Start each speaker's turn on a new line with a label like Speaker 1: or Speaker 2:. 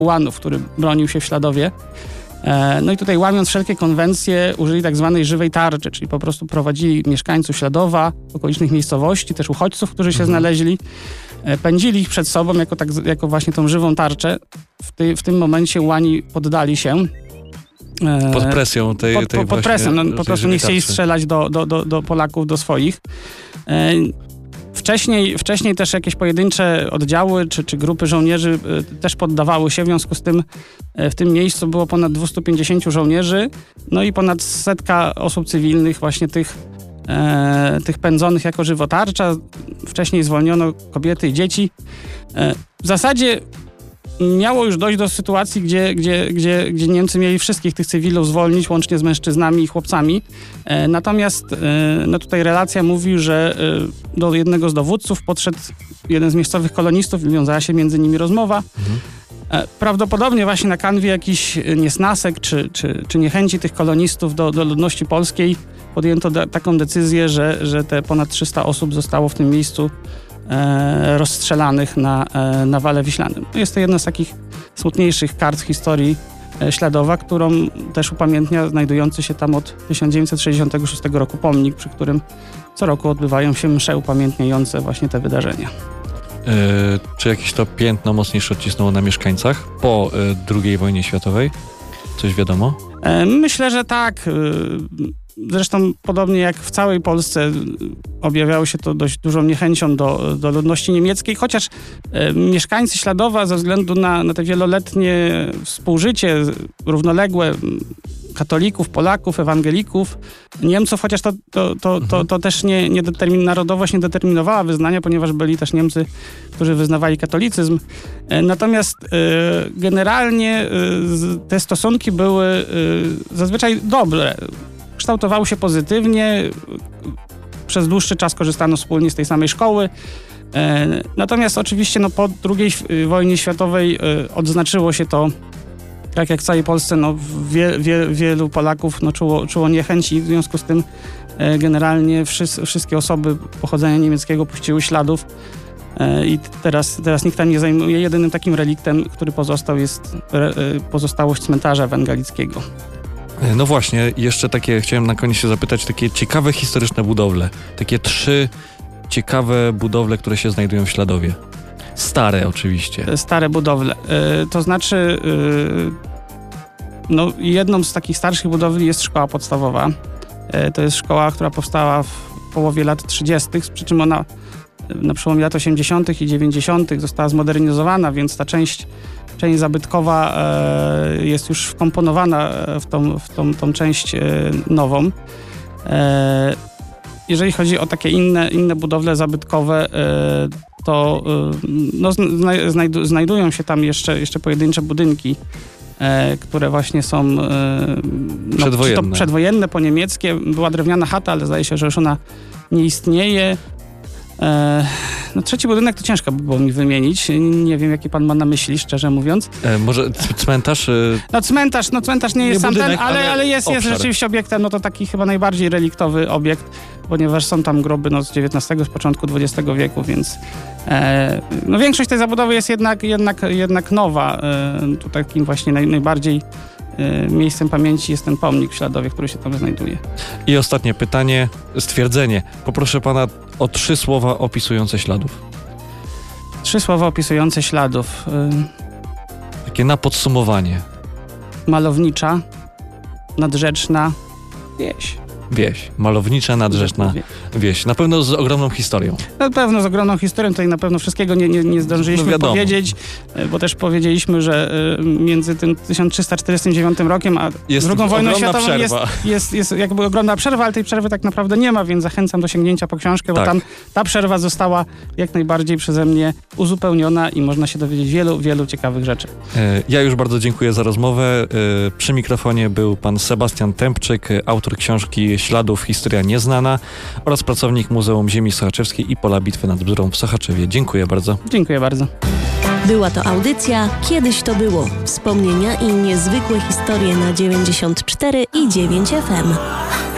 Speaker 1: ułanów, który bronił się w Śladowie. No i tutaj łamiąc wszelkie konwencje użyli tak zwanej żywej tarczy, czyli po prostu prowadzili mieszkańców Śladowa, okolicznych miejscowości, też uchodźców, którzy się znaleźli, pędzili ich przed sobą jako właśnie tą żywą tarczę. W tym momencie ułani poddali się.
Speaker 2: Pod presją tej
Speaker 1: pod presją, no, po prostu nie chcieli strzelać do Polaków, do swoich. Wcześniej też jakieś pojedyncze oddziały czy grupy żołnierzy też poddawały się, w związku z tym w tym miejscu było ponad 250 żołnierzy, no i ponad 100 osób cywilnych, właśnie tych pędzonych jako żywotarcza. Wcześniej zwolniono kobiety i dzieci. W zasadzie miało już dojść do sytuacji, gdzie Niemcy mieli wszystkich tych cywilów zwolnić, łącznie z mężczyznami i chłopcami. Natomiast no tutaj relacja mówi, że do jednego z dowódców podszedł jeden z miejscowych kolonistów i wiązała się między nimi rozmowa. Prawdopodobnie właśnie na kanwie jakichś niesnasek czy niechęci tych kolonistów do ludności polskiej podjęto taką decyzję, że te ponad 300 osób zostało w tym miejscu rozstrzelanych na Wale Wiślanym. Jest to jedna z takich smutniejszych kart historii Śladowa, którą też upamiętnia znajdujący się tam od 1966 roku pomnik, przy którym co roku odbywają się msze upamiętniające właśnie te wydarzenia.
Speaker 2: Czy jakieś to piętno mocniejsze odcisnęło na mieszkańcach po II wojnie światowej? Coś wiadomo?
Speaker 1: Myślę, że tak. Zresztą podobnie jak w całej Polsce objawiało się to dość dużą niechęcią do ludności niemieckiej, chociaż mieszkańcy Śladowa ze względu na te wieloletnie współżycie równoległe katolików, Polaków, ewangelików, Niemców, chociaż to też narodowość nie determinowała wyznania, ponieważ byli też Niemcy, którzy wyznawali katolicyzm. Natomiast generalnie te stosunki były zazwyczaj dobre. Kształtowały się pozytywnie. Przez dłuższy czas korzystano wspólnie z tej samej szkoły. Natomiast oczywiście po II wojnie światowej odznaczyło się to, tak jak w całej Polsce, wielu Polaków czuło niechęć i w związku z tym generalnie wszystkie osoby pochodzenia niemieckiego puściły śladów. I teraz nikt tam nie zajmuje. Jedynym takim reliktem, który pozostał, jest pozostałość cmentarza ewangelickiego.
Speaker 2: No właśnie, jeszcze chciałem na koniec się zapytać, takie ciekawe historyczne budowle. Takie 3 ciekawe budowle, które się znajdują w Śladowie. Stare oczywiście.
Speaker 1: Stare budowle. To znaczy, jedną z takich starszych budowli jest szkoła podstawowa. To jest szkoła, która powstała w połowie lat 30., przy czym ona na przełomie lat 80. i 90. została zmodernizowana, więc ta część zabytkowa jest już wkomponowana w tą część nową. Jeżeli chodzi o takie inne budowle zabytkowe, to znajdują się tam jeszcze pojedyncze budynki, które właśnie są przedwojenne, poniemieckie. Była drewniana chata, ale zdaje się, że już ona nie istnieje. Trzeci budynek to ciężko by było mi wymienić. Nie wiem, jaki pan ma na myśli, szczerze mówiąc.
Speaker 2: Może cmentarz?
Speaker 1: Cmentarz nie jest sam budynek, ale jest rzeczywiście obiektem, to taki chyba najbardziej reliktowy obiekt, ponieważ są tam groby z XIX, z początku XX wieku, więc większość tej zabudowy jest jednak nowa. Tu takim właśnie najbardziej miejscem pamięci jest ten pomnik w Śladowie, który się tam znajduje.
Speaker 2: I ostatnie pytanie, stwierdzenie. Poproszę pana o 3 słowa opisujące Śladów.
Speaker 1: 3 słowa opisujące Śladów.
Speaker 2: Takie na podsumowanie.
Speaker 1: Malownicza, nadrzeczna wieś.
Speaker 2: Wieś. Malownicza, nadrzeczna wieś. Na pewno z ogromną historią.
Speaker 1: Na pewno z ogromną historią. Tutaj na pewno wszystkiego nie zdążyliśmy powiedzieć, bo też powiedzieliśmy, że między tym 1349 rokiem a II wojną światową jest jakby ogromna przerwa, ale tej przerwy tak naprawdę nie ma, więc zachęcam do sięgnięcia po książkę, bo tam ta przerwa została jak najbardziej przeze mnie uzupełniona i można się dowiedzieć wielu ciekawych rzeczy.
Speaker 2: Ja już bardzo dziękuję za rozmowę. Przy mikrofonie był pan Sebastian Tempczyk, autor książki Śladów, historia nieznana oraz pracownik Muzeum Ziemi Sochaczewskiej i Pola Bitwy nad Bzurą w Sochaczewie. Dziękuję bardzo.
Speaker 1: Dziękuję bardzo.
Speaker 3: Była to audycja Kiedyś to było. Wspomnienia i niezwykłe historie na 94 i 9 FM.